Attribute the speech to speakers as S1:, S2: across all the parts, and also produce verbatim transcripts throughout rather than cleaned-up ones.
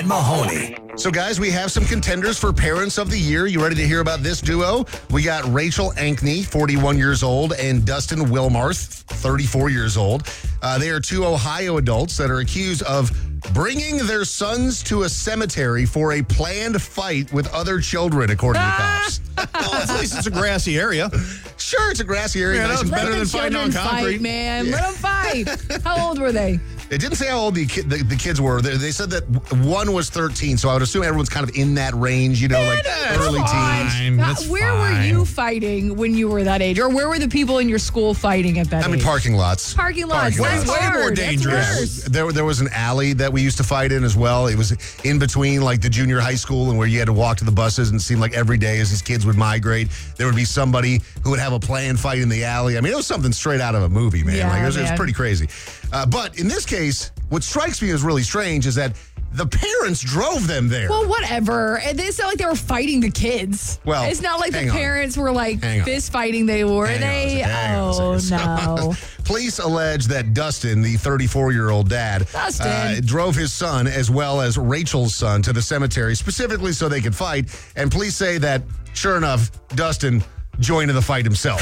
S1: and Mahoney.
S2: So, guys, we have some contenders for Parents of the Year. You ready to hear about this duo? We got Rachel Ankney, forty-one years old, and Dustin Wilmarth, thirty-four years old. Uh, they are two Ohio adults that are accused of bringing their sons to a cemetery for a planned fight with other children, according to cops.
S3: Well, at least it's a grassy area.
S2: Sure, it's a grassy area.
S3: Yeah,
S2: nice
S3: that's
S2: and
S3: better
S2: better.
S3: than fighting on concrete.
S4: Fight, man.
S2: Yeah.
S4: Let them fight. How old were they?
S2: It didn't say how old the, kid, the, the kids were. They, they said that one was thirteen, so I would assume everyone's kind of in that range, you know, like
S3: that's
S2: early
S3: fine.
S2: teens.
S3: That's
S4: where were
S3: fine.
S4: you fighting when you were that age? Or where were the people in your school fighting at that
S2: I mean,
S4: age?
S2: parking lots.
S4: Parking lots.
S2: Parking
S4: That's
S2: lots.
S3: Way more
S4: hard. That's
S3: dangerous.
S4: worse.
S2: There, there was an alley that we used to fight in as well. It was in between like the junior high school and where you had to walk to the buses, and it seemed like every day as these kids would migrate, there would be somebody who would have a planned fight in the alley. I mean, it was something straight out of a movie, man.
S4: Yeah,
S2: like it was, it was
S4: man.
S2: pretty crazy. Uh, but in this case, what strikes me as really strange is that the parents drove them there.
S4: Well, whatever. And It's not like they were fighting the kids.
S2: Well,
S4: it's not like the
S2: hang on.
S4: parents were like
S2: Hang on.
S4: fist fighting. They were.
S2: Hang on a
S4: they.
S2: second, hang on a
S4: Oh
S2: second.
S4: no.
S2: Police allege that Dustin, the thirty-four-year-old dad,
S4: Dustin.
S2: uh, drove his son as well as Rachel's son to the cemetery specifically so they could fight. And police say that, sure enough, Dustin joined in the fight himself.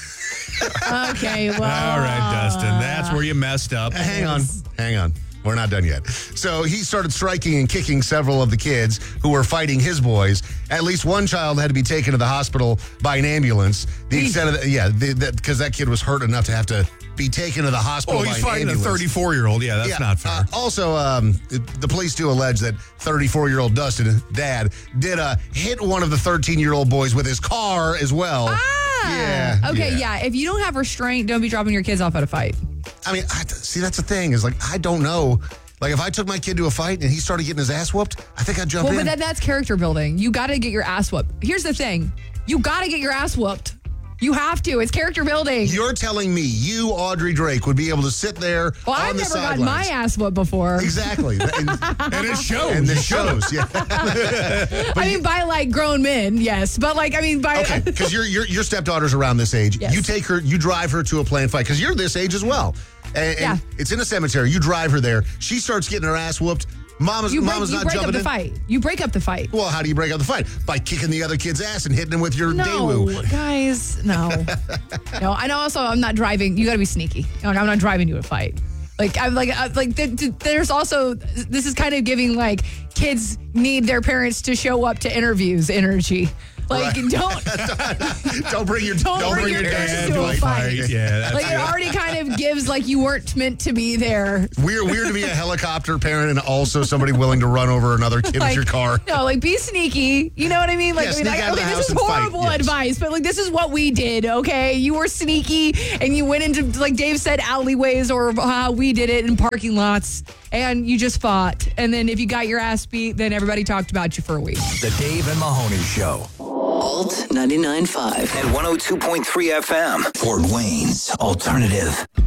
S4: Okay. Well.
S3: All right, Dustin. That's where you messed up.
S2: Hang on. Hang on. We're not done yet. So he started striking and kicking several of the kids who were fighting his boys. At least one child had to be taken to the hospital by an ambulance. The extent of the, yeah, because that, 'cause that kid was hurt enough to have to be taken to the hospital
S3: Oh,
S2: by
S3: he's
S2: an
S3: fighting a
S2: ambulance.
S3: thirty-four-year-old. Yeah, that's
S2: Yeah,
S3: not fair.
S2: uh, also, um, the, the police do allege that thirty-four-year-old Dustin, dad, did uh, hit one of the thirteen-year-old boys with his car as well.
S4: Ah,
S2: Yeah,
S4: Okay.
S2: yeah.
S4: Yeah. If you don't have restraint, don't be dropping your kids off at a fight.
S2: I mean, I, see, that's the thing is like, I don't know. Like, if I took my kid to a fight and he started getting his ass whooped, I think I'd jump
S4: Well,
S2: in.
S4: but then that's character building. You got to get your ass whooped. Here's the thing. You got to get your ass whooped. You have to. It's character building.
S2: You're telling me you, Audrey Drake, would be able to sit there
S4: well,
S2: on
S4: I've
S2: the
S4: never gotten
S2: sidelines.
S4: my ass whooped before.
S2: Exactly. And,
S3: And it shows.
S2: and this shows, yeah.
S4: I mean, by like grown men, yes. But like, I mean, by.
S2: Okay, because your, your your stepdaughter's around this age.
S4: Yes.
S2: You take her, you drive her to a planned fight because you're this age as well. And, and
S4: Yeah.
S2: it's in a cemetery. You drive her there. She starts getting her ass whooped. Mama's
S4: You break,
S2: Mama's
S4: you
S2: not
S4: break up
S2: jumping
S4: the
S2: in.
S4: fight. You break up the fight.
S2: Well, how do you break up the fight? By kicking the other kid's ass and hitting him with your
S4: No,
S2: Daewoo.
S4: guys, no. No, I know also I'm not driving. You got to be sneaky. Like, I'm not driving you to a fight. Like, I'm like, I, like th- th- there's also, this is kind of giving like kids need their parents to show up to interviews energy. Like,
S2: Right.
S4: don't,
S2: Don't bring your
S4: Don't
S2: don't,
S4: bring
S2: bring
S4: your
S2: your
S4: parents
S2: dad
S4: to
S2: to
S4: a
S2: a
S4: fight.
S2: fight.
S3: Yeah, that's
S4: like it already kind of gives like you weren't meant to be there.
S2: Weird, weird to be a helicopter parent and also somebody willing to run over another kid
S4: Like,
S2: with your car.
S4: No, like be sneaky. You know what I mean? Like,
S2: Yeah,
S4: I mean,
S2: sneak
S4: I,
S2: out of
S4: okay,
S2: the
S4: this
S2: house
S4: is
S2: and fight,
S4: horrible
S2: yes.
S4: advice, but like this is what we did. Okay, you were sneaky and you went into, like Dave said, alleyways or how we did it in parking lots, and you just fought. And then if you got your ass beat, then everybody talked about you for a week.
S1: The Dave and Mahoney Show.
S5: Alt ninety-nine point five.
S1: At one oh two point three F M. Fort Wayne's Alternative.